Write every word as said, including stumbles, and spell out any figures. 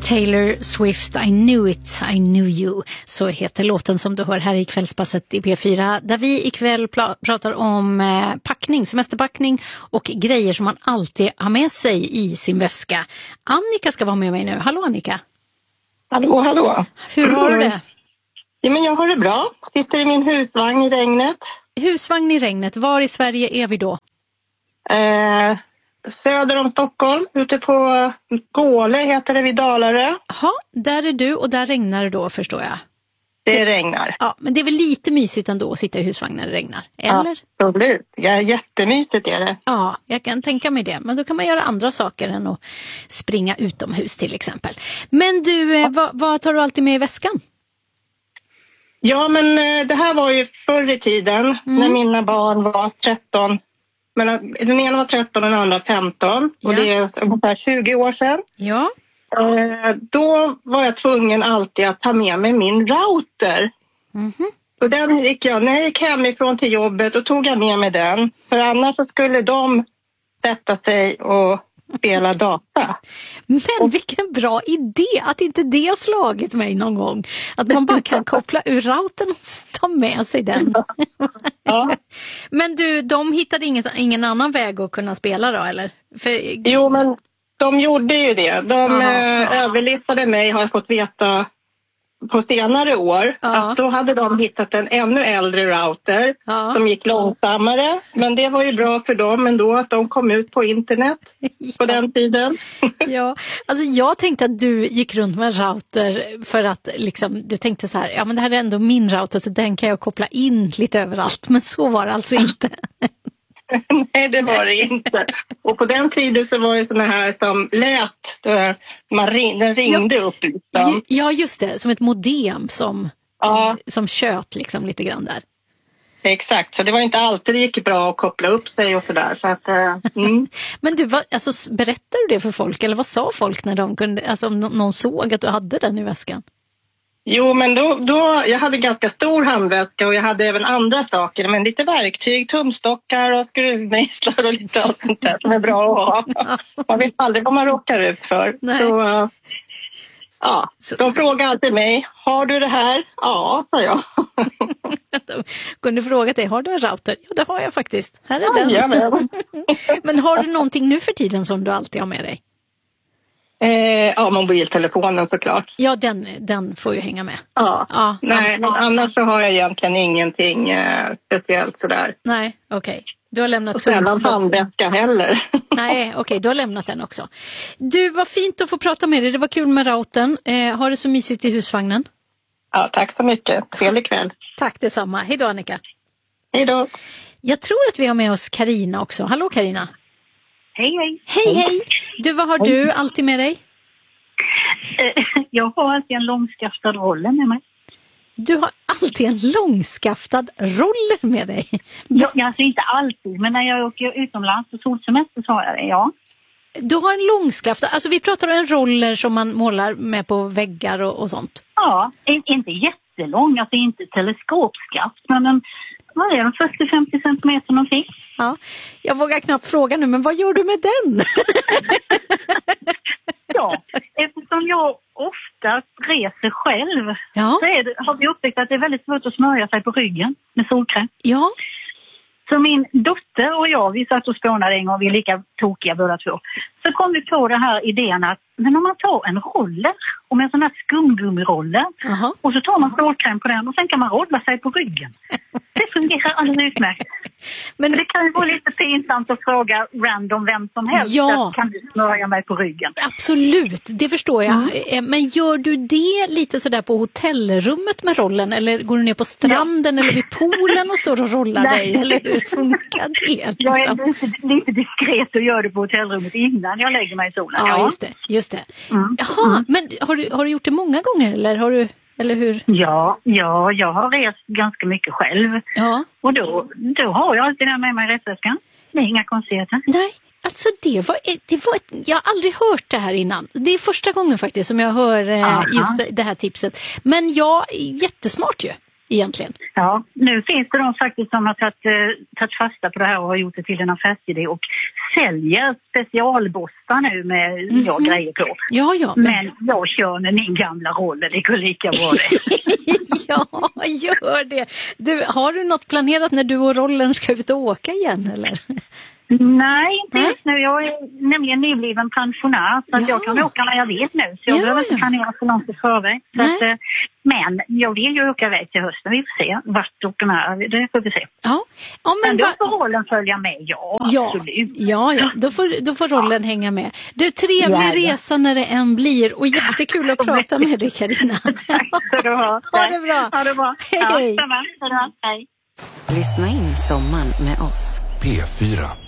Taylor Swift, I knew it, I knew you. Så heter låten som du hör här i kvällspasset i P fyra. Där vi ikväll pl- pratar om eh, packning, semesterpackning och grejer som man alltid har med sig i sin väska. Annika ska vara med mig nu. Hallå Annika. Hallå, hallå. Hur har du det? Ja, men jag har det bra. Sitter i min husvagn i regnet. Husvagn i regnet, var i Sverige är vi då? Eh, söder om Stockholm, ute på Gåle heter det vid Dalarö. Ja, där är du och där regnar det då förstår jag. Det regnar. Ja, men det är väl lite mysigt ändå att sitta i husvagn när det regnar, eller? Ja, absolut. Ja, jättemysigt är det. Ja, jag kan tänka mig det. Men då kan man göra andra saker än att springa utomhus till exempel. Men du, ja. vad, vad tar du alltid med i väskan? Ja, men det här var ju förr i tiden mm. när mina barn var tretton. Men den ena var tretton och den andra femton. Ja. Och det är ungefär tjugo år sedan. Ja. Eh, då var jag tvungen alltid att ta med mig min router. Mm-hmm. Och den gick jag, när jag gick hemifrån till jobbet och tog jag med mig den. För annars så skulle de sätta sig och spela data. Men vilken bra idé att inte det har slagit mig någon gång. Att man bara kan koppla ur routern och ta med sig den. Ja. Men du, de hittade inget, ingen annan väg att kunna spela då, eller? För... Jo, men de gjorde ju det. De eh, överlistade mig, har jag fått veta på senare år. Ja. Att då hade de hittat en ännu äldre router ja. som gick långsammare. Men det var ju bra för dem ändå att de kom ut på internet ja. på den tiden. Ja, alltså jag tänkte att du gick runt med en router för att liksom, du tänkte så här, ja men det här är ändå min router så den kan jag koppla in lite överallt. Men så var det alltså inte. Nej, det var det inte. Och på den tiden så var det såna här som lät, man ring, den ringde ja, upp liksom. Ja, just det. Som ett modem som, ja. som kött liksom lite grann där. Exakt, så det var inte alltid det gick bra att koppla upp sig och sådär. Så att, mm. Men du, vad, alltså, berättade du det för folk? Eller vad sa folk när de kunde, alltså om någon såg att du hade den i väskan? Jo, men då, då, jag hade ganska stor handväska och jag hade även andra saker. Men lite verktyg, tumstockar och skruvmejslar och lite allt sånt där som är bra att ha. Man vet aldrig vad man råkar ut för. Nej. Så, uh, ja, så. De frågar alltid mig, har du det här? Ja, sa jag. De kunde fråga dig, har du en router? Ja, det har jag faktiskt. Här är ja, den. Ja, men. Men har du någonting nu för tiden som du alltid har med dig? Eh, ja, mobiltelefonen såklart. Ja, den, den får ju hänga med. Ja, ja nej, men annars så har jag egentligen ingenting eh, speciellt sådär. Nej, okej. Okay. Du har lämnat tumstock. Sällan handväska heller. Nej, okej, okay, du har lämnat den också. Du, var fint att få prata med dig. Det var kul med routern. Eh, har det så mysigt i husvagnen? Ja, tack så mycket. Trevlig kväll. Tack detsamma. Hej då, Annika. Hej då. Jag tror att vi har med oss Karina också. Hallå, Karina. Hej, hej. Hej, hej. Du, vad har du alltid med dig? Jag har alltid en långskaftad roller med mig. Du har alltid en långskaftad roller med dig? Ja, alltså inte alltid, men när jag åker utomlands på solsemester så har jag det, ja. Du har en långskaftad, alltså vi pratar om en roller som man målar med på väggar och, och sånt? Ja, inte jättelång, alltså inte teleskopskaft, men en... Vad är de fyrtio till femtio centimeter någonting? Ja, jag vågar knappt fråga nu, men vad gör du med den? Ja, eftersom jag ofta reser själv ja. så är det, har vi upptäckt att det är väldigt svårt att smörja sig på ryggen med solkräm. Ja. Så min dotter och jag, vi satt och spånade en gång, vi är lika tokiga båda två. Så kom vi på den här idén att, men om man tar en roller, och med en sån här skumgummiroller, uh-huh. och så tar man solkräm på den och sen kan man rolla sig på ryggen. Det fungerar alldeles utmärkt. Men det kan ju vara lite pinsamt att fråga random vem som helst. Ja. Kan du smörja mig på ryggen? Absolut, det förstår jag. Mm. Men gör du det lite sådär på hotellrummet med rollen? Eller går du ner på stranden ja. eller vid poolen och står och rollar dig? Eller hur funkar det? Liksom? Jag är lite, lite diskret och gör det på hotellrummet innan jag lägger mig i solen. Ja, ja. just det. Just det. Mm. Jaha, mm. men har du, har du gjort det många gånger eller har du... Eller hur? Ja, ja, jag har rest ganska mycket själv. Ja. Och då, då har jag alltid med mig resväskan. Det är inga konstigheter. Nej, alltså det var, det var ett, jag har aldrig hört det här innan. Det är första gången faktiskt som jag hör eh, just det, det här tipset. Men ja, jättesmart ju. egentligen. Ja, nu finns det de faktiskt som har tagit, eh, tagit fasta på det här och har gjort det till en affärsidé och säljer specialbossar nu med mm-hmm. ja, grejer på. Ja, ja, men... men jag kör med min gamla roll, det går lika bra det. Ja, gör det. Du, har du något planerat när du och rollen ska ut och åka igen, eller? Nej, inte just nu. Jag är nämligen nybliven pensionär så att ja. jag kan åka när jag vill nu. Så jag ja, behöver inte ja. planera så långt i förväg. Så att, men jag vill ju åka iväg till hösten. Vi får se vart och med. Det får vi se. Ja. Ja, men men då va... får rollen följa med. Ja, ja. absolut. Ja, ja. Då får, då får rollen ja. hänga med. Du, trevlig ja, resa när det än blir. Och jättekul att prata med dig, Carina. Tack ska du ha. Ha det bra. Ha det bra. Hej. Ja, Hej. Lyssna in sommaren med oss. P fyra.